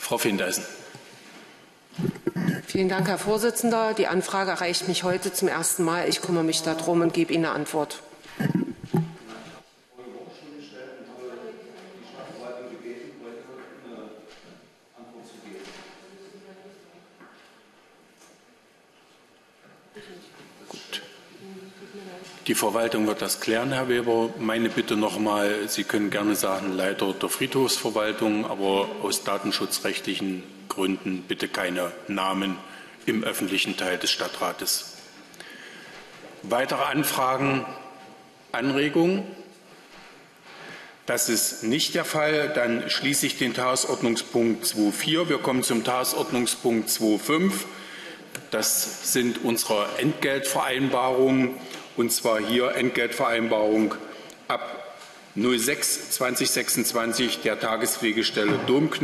Frau Findeisen. Vielen Dank, Herr Vorsitzender. Die Anfrage erreicht mich heute zum ersten Mal. Ich kümmere mich darum und gebe Ihnen eine Antwort. Gut. Die Verwaltung wird das klären, Herr Weber. Meine Bitte noch einmal, Sie können gerne sagen, Leiter der Friedhofsverwaltung, aber aus datenschutzrechtlichen Gründen bitte keine Namen im öffentlichen Teil des Stadtrates. Weitere Anfragen, Anregungen? Das ist nicht der Fall. Dann schließe ich den Tagesordnungspunkt 2.4. Wir kommen zum Tagesordnungspunkt 2.5. Das sind unsere Entgeltvereinbarungen, und zwar hier Entgeltvereinbarung ab 06/2026 der Tagespflegestelle Domknöll.